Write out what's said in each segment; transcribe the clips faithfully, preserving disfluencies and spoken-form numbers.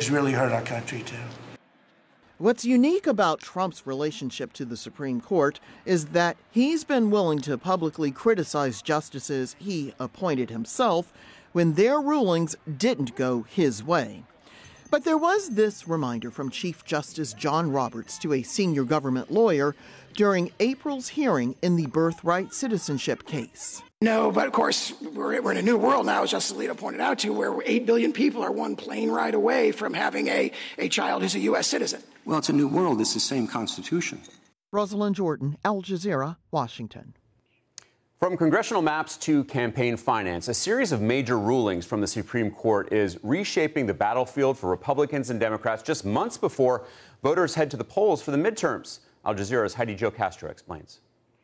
has really hurt our country, too. What's unique about Trump's relationship to the Supreme Court is that he's been willing to publicly criticize justices he appointed himself when their rulings didn't go his way. But there was this reminder from Chief Justice John Roberts to a senior government lawyer during April's hearing in the birthright citizenship case. No, but of course, we're, we're in a new world now, as Justice Alito pointed out to, where eight billion people are one plane ride away from having a, a child who's a U S citizen. Well, it's a new world. It's the same Constitution. Rosalind Jordan, Al Jazeera, Washington. From congressional maps to campaign finance, a series of major rulings from the Supreme Court is reshaping the battlefield for Republicans and Democrats just months before voters head to the polls for the midterms. Al Jazeera's Heidi Jo Castro explains.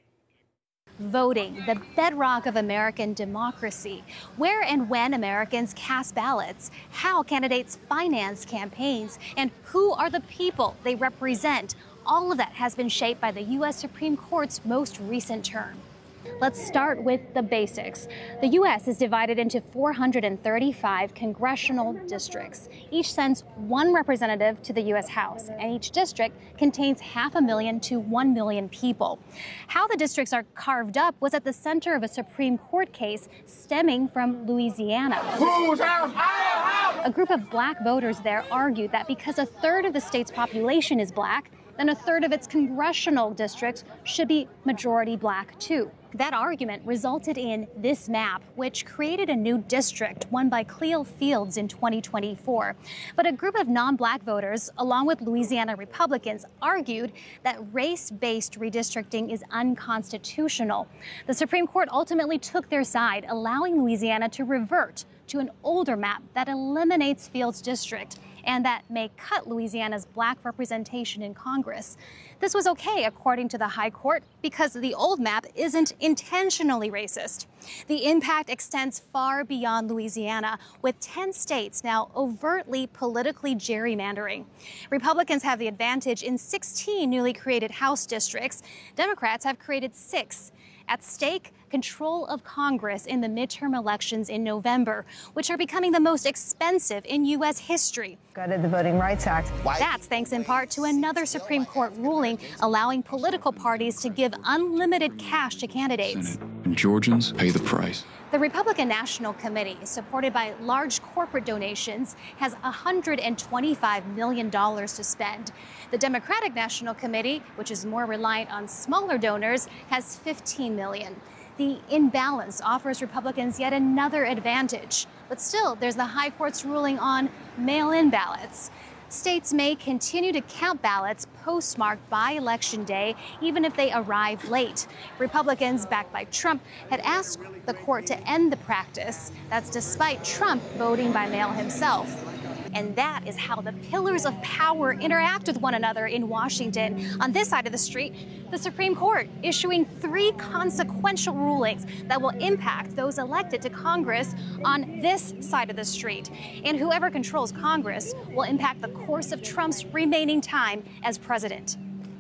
Voting, the bedrock of American democracy. Where and when Americans cast ballots, how candidates finance campaigns, and who are the people they represent. All of that has been shaped by the U S Supreme Court's most recent term. Let's start with the basics. The U S is divided into four hundred thirty-five congressional districts. Each sends one representative to the U S House, and each district contains half a million to one million people. How the districts are carved up was at the center of a Supreme Court case stemming from Louisiana. Whose house? Our house! A group of black voters there argued that because a third of the state's population is black, then a third of its congressional districts should be majority black too. That argument resulted in this map, which created a new district won by Cleo Fields in twenty twenty-four. But a group of non-black voters, along with Louisiana Republicans, argued that race-based redistricting is unconstitutional. The Supreme Court ultimately took their side, allowing Louisiana to revert to an older map that eliminates Fields' district and that may cut Louisiana's black representation in Congress. This was okay, according to the High Court, because the old map isn't intentionally racist. The impact extends far beyond Louisiana, with ten states now overtly politically gerrymandering. Republicans have the advantage in sixteen newly created House districts. Democrats have created six. At stake, control of Congress in the midterm elections in November, which are becoming the most expensive in U S history. Gutted the Voting Rights Act. That's thanks in part to another Supreme Court ruling allowing political parties to give unlimited cash to candidates. And Georgians pay the price. The Republican National Committee, supported by large corporate donations, has one hundred twenty-five million dollars to spend. The Democratic National Committee, which is more reliant on smaller donors, has fifteen million dollars. The imbalance offers Republicans yet another advantage. But still, there's the High Court's ruling on mail-in ballots. States may continue to count ballots postmarked by Election Day, even if they arrive late. Republicans, backed by Trump, had asked the court to end the practice. That's despite Trump voting by mail himself. And that is how the pillars of power interact with one another in Washington. On this side of the street, the Supreme Court issuing three consequential rulings that will impact those elected to Congress on this side of the street. And whoever controls Congress will impact the course of Trump's remaining time as president.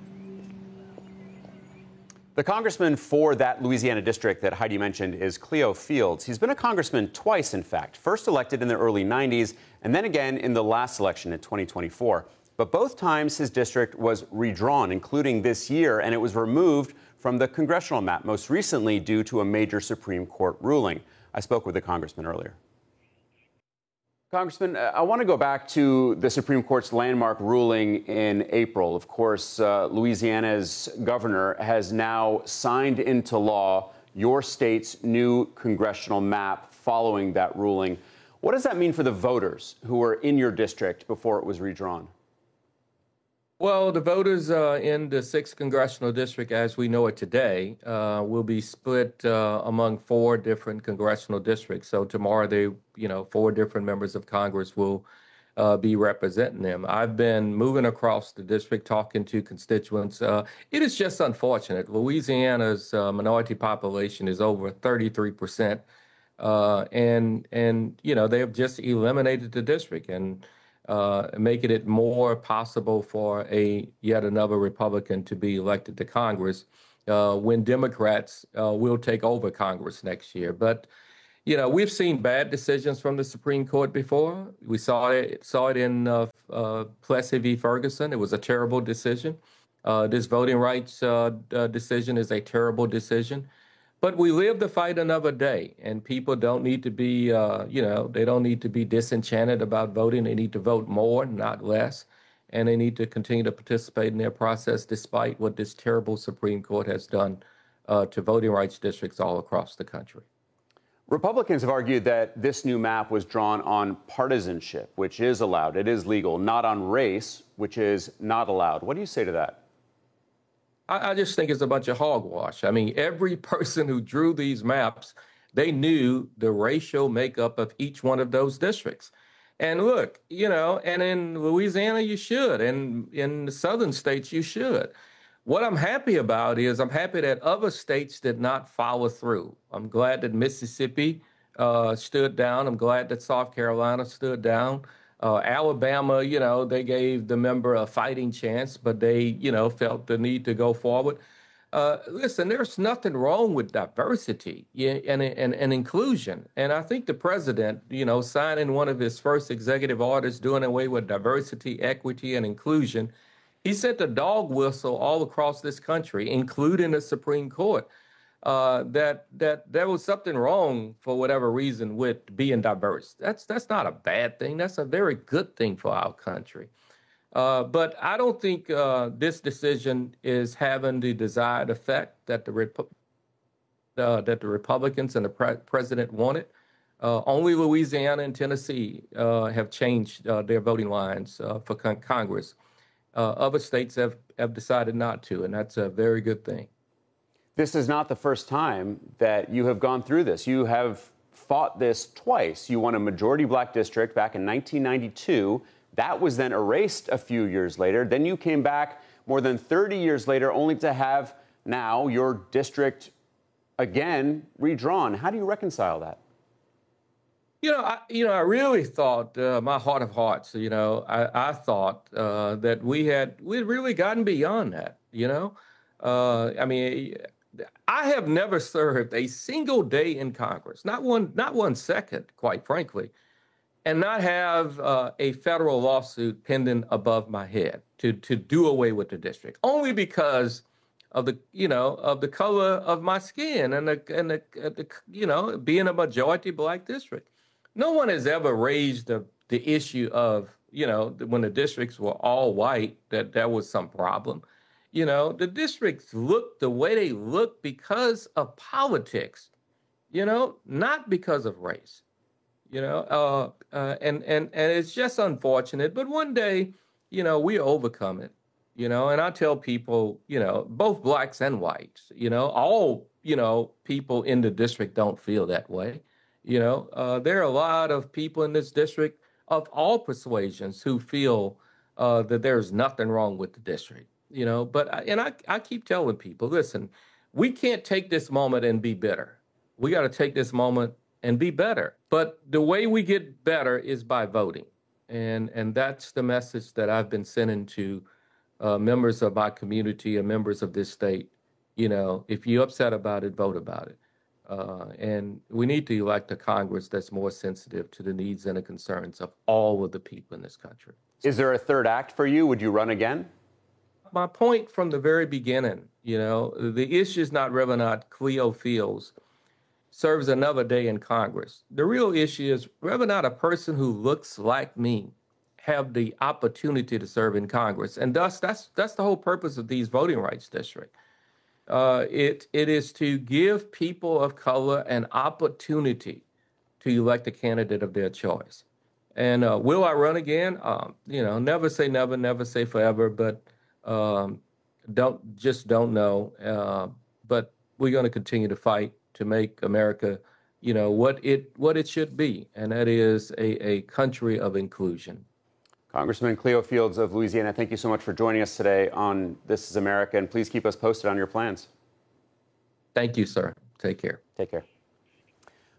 The congressman for that Louisiana district that Heidi mentioned is Cleo Fields. He's been a congressman twice, in fact, first elected in the early nineties and then again in the last election in twenty twenty-four. But both times his district was redrawn, including this year, and it was removed from the congressional map, most recently due to a major Supreme Court ruling. I spoke with the congressman earlier. Congressman, I want to go back to the Supreme Court's landmark ruling in April. Of course, uh, Louisiana's governor has now signed into law your state's new congressional map following that ruling. What does that mean for the voters who were in your district before it was redrawn? Well, the voters uh, in the sixth congressional district, as we know it today, uh, will be split uh, among four different congressional districts. So tomorrow, they, you know, four different members of Congress will uh, be representing them. I've been moving across the district, talking to constituents. Uh, it is just unfortunate. Louisiana's uh, minority population is over thirty-three percent, uh, and and you know they have just eliminated the district and. Uh, making it more possible for a yet another Republican to be elected to Congress uh, when Democrats uh, will take over Congress next year. But, You know, we've seen bad decisions from the Supreme Court before. We saw it saw it in uh, uh, Plessy v. Ferguson. It was a terrible decision. Uh, this voting rights uh, uh, decision is a terrible decision. But we live to fight another day, and people don't need to be, uh, you know, they don't need to be disenchanted about voting. They need to vote more, not less, and they need to continue to participate in their process despite what this terrible Supreme Court has done uh, to voting rights districts all across the country. Republicans have argued that this new map was drawn on partisanship, which is allowed, it is legal, not on race, which is not allowed. What do you say to that? I, I just think it's a bunch of hogwash. I mean, every person who drew these maps, they knew the racial makeup of each one of those districts. And look, you know, and in Louisiana, you should, and in the southern states, you should. What I'm happy about is I'm happy that other states did not follow through. I'm glad that Mississippi uh, stood down. I'm glad that South Carolina stood down. Uh, Alabama, you know, they gave the member a fighting chance, but they, you know, felt the need to go forward. Uh, listen, there's nothing wrong with diversity and, and, and inclusion. And I think the president, you know, signing one of his first executive orders doing away with diversity, equity, and inclusion, he sent a dog whistle all across this country, including the Supreme Court, uh, that that there was something wrong for whatever reason with being diverse. That's that's not a bad thing. That's a very good thing for our country. Uh, but I don't think uh, this decision is having the desired effect that the Repu- uh, that the Republicans and the pre- president wanted. Uh, only Louisiana and Tennessee uh, have changed uh, their voting lines uh, for con- Congress. Uh, other states have, have decided not to, and that's a very good thing. This is not the first time that you have gone through this. You have fought this twice. You won a majority black district back in nineteen ninety-two. That was then erased a few years later. Then you came back more than thirty years later, only to have now your district again redrawn. How do you reconcile that? You know, I, you know, I really thought, uh, my heart of hearts, you know, I, I thought uh, that we had we'd really gotten beyond that. You know, uh, I mean, I have never served a single day in Congress, not one, not one second, quite frankly, and not have uh, a federal lawsuit pending above my head to to do away with the district, only because of the, you know, of the color of my skin and the and the, the you know, being a majority black district. No one has ever raised the, the issue of, you know, when the districts were all white, that there was some problem. You know, the districts look the way they look because of politics, you know, not because of race, you know, uh, uh, and, and, and it's just unfortunate. But one day, you know, we overcome it, you know, and I tell people, you know, both blacks and whites, you know, all, you know, people in the district don't feel that way. You know, uh, there are a lot of people in this district of all persuasions who feel uh, that there's nothing wrong with the district, you know, but I, and I, I keep telling people, listen, we can't take this moment and be bitter. We got to take this moment and be better. But the way we get better is by voting. And, and that's the message that I've been sending to uh, members of my community and members of this state. You know, if you're upset about it, vote about it. Uh, and we need to elect a Congress that's more sensitive to the needs and the concerns of all of the people in this country. Is there a third act for you? Would you run again? My point from the very beginning, you know, the issue is not whether or not Cleo Fields serves another day in Congress. The real issue is whether or not a person who looks like me have the opportunity to serve in Congress. And thus, that's that's the whole purpose of these voting rights districts. Uh, it it is to give people of color an opportunity to elect a candidate of their choice. And uh, will I run again? Um, you know, never say never, never say forever, but um, don't just don't know. Uh, but we're going to continue to fight to make America, you know, what it what it should be, and that is a, a country of inclusion. Congressman Cleo Fields of Louisiana, thank you so much for joining us today on This is America, and please keep us posted on your plans. Thank you, sir. Take care. Take care.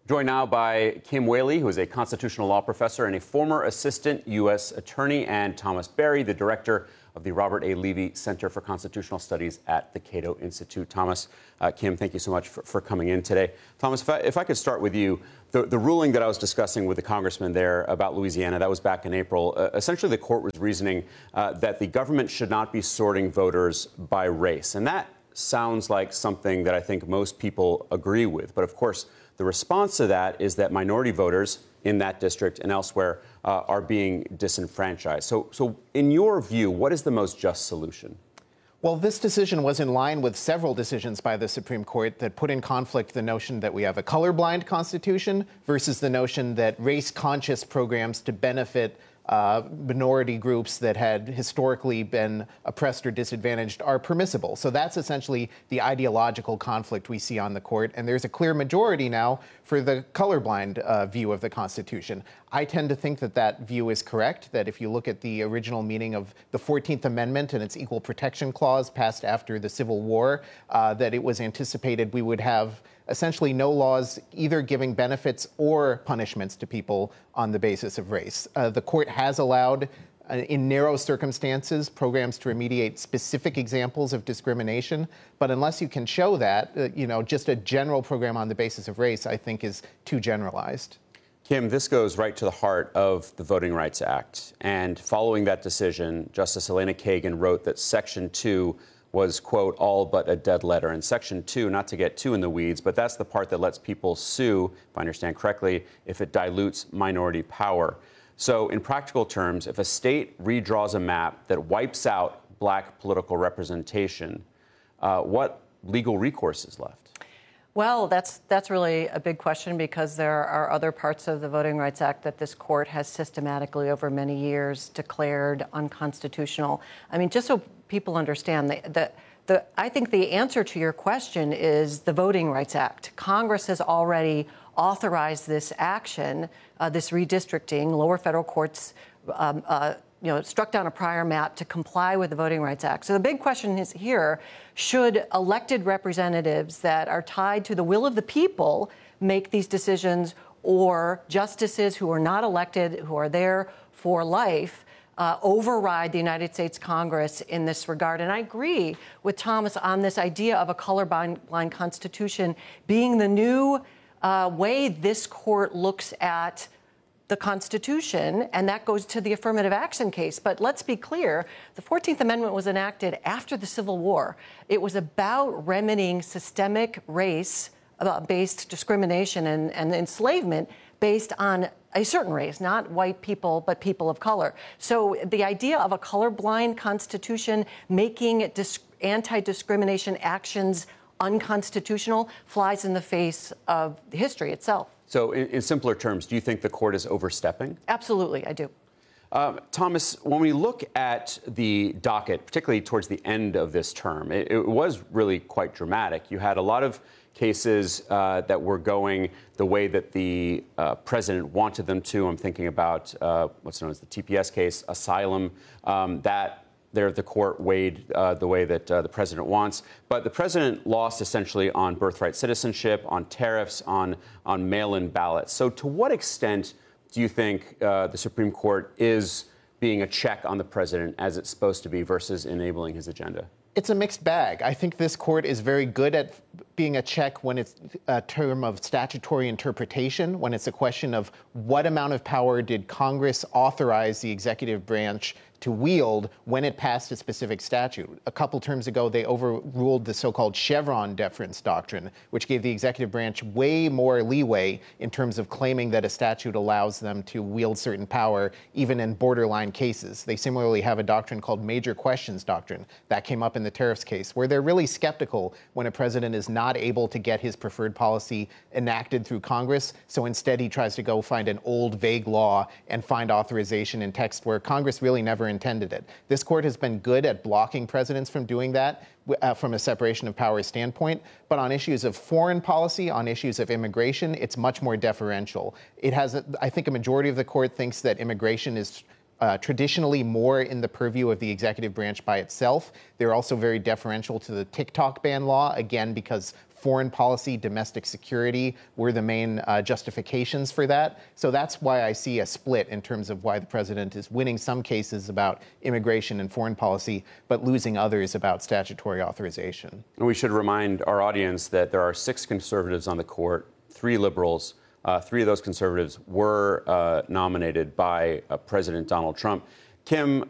Joined now by Kim Whaley, who is a constitutional law professor and a former assistant U S attorney, and Thomas Berry, the director of the Robert A. Levy Center for Constitutional Studies at the Cato Institute. Thomas, uh, Kim, thank you so much for, for coming in today. Thomas, if I, if I could start with you, the, the ruling that I was discussing with the congressman there about Louisiana, that was back in April. Uh, essentially, the court was reasoning uh, that the government should not be sorting voters by race. And that sounds like something that I think most people agree with. But of course, the response to that is that minority voters in that district and elsewhere uh, are being disenfranchised. So, so in your view, what is the most just solution? Well, this decision was in line with several decisions by the Supreme Court that put in conflict the notion that we have a colorblind constitution versus the notion that race-conscious programs to benefit Uh, minority groups that had historically been oppressed or disadvantaged are permissible. So that's essentially the ideological conflict we see on the court. And there's a clear majority now for the colorblind uh, view of the Constitution. I tend to think that that view is correct, that if you look at the original meaning of the fourteenth Amendment and its Equal Protection Clause passed after the Civil War, uh, that it was anticipated we would have essentially no laws either giving benefits or punishments to people on the basis of race. Uh, the court has allowed, uh, in narrow circumstances, programs to remediate specific examples of discrimination. But unless you can show that, uh, you know, just a general program on the basis of race, I think, is too generalized. Kim, this goes right to the heart of the Voting Rights Act. And following that decision, Justice Elena Kagan wrote that Section two was, quote, all but a dead letter. And Section two, not to get too in the weeds, but that's the part that lets people sue, if I understand correctly, if it dilutes minority power. So in practical terms, if a state redraws a map that wipes out black political representation, uh, what legal recourse is left? Well, that's that's really a big question, because there are other parts of the Voting Rights Act that this court has systematically over many years declared unconstitutional. I mean, just so people understand, the, the, the, I think the answer to your question is the Voting Rights Act. Congress has already authorized this action, uh, this redistricting. Lower federal courts um, uh, you know, struck down a prior map to comply with the Voting Rights Act. So the big question is here, should elected representatives that are tied to the will of the people make these decisions, or justices who are not elected, who are there for life, uh, override the United States Congress in this regard? And I agree with Thomas on this idea of a colorblind constitution being the new uh, way this court looks at the Constitution, and that goes to the affirmative action case. But let's be clear, the fourteenth Amendment was enacted after the Civil War. It was about remedying systemic race-based discrimination and, and enslavement based on a certain race, not white people, but people of color. So the idea of a colorblind Constitution making dis- anti-discrimination actions unconstitutional flies in the face of history itself. So in, in simpler terms, do you think the court is overstepping? Absolutely, I do. Um, Thomas, when we look at the docket, particularly towards the end of this term, it, it was really quite dramatic. You had a lot of cases uh, that were going the way that the uh, president wanted them to. I'm thinking about uh, what's known as the T P S case, asylum, um, that there the court weighed uh, the way that uh, the president wants. But the president lost essentially on birthright citizenship, on tariffs, on, on mail-in ballots. So to what extent do you think uh, the Supreme Court is being a check on the president as it's supposed to be versus enabling his agenda? It's a mixed bag. I think this court is very good at being a check when it's a term of statutory interpretation, when it's a question of what amount of power did Congress authorize the executive branch to wield when it passed a specific statute. A couple terms ago, they overruled the so-called Chevron deference doctrine, which gave the executive branch way more leeway in terms of claiming that a statute allows them to wield certain power, even in borderline cases. They similarly have a doctrine called major questions doctrine. That came up in the tariffs case, where they're really skeptical when a president is not able to get his preferred policy enacted through Congress. So instead, he tries to go find an old, vague law and find authorization in text where Congress really never intended it. This court has been good at blocking presidents from doing that uh, from a separation of powers standpoint. But on issues of foreign policy, on issues of immigration, it's much more deferential. It has, a, I think a majority of the court thinks that immigration is Uh, traditionally more in the purview of the executive branch by itself. They're also very deferential to the TikTok ban law, again, because foreign policy, domestic security were the main uh, justifications for that. So that's why I see a split in terms of why the president is winning some cases about immigration and foreign policy, but losing others about statutory authorization. And we should remind our audience that there are six conservatives on the court, three liberals. Uh, three of those conservatives were uh, nominated by uh, President Donald Trump. Kim,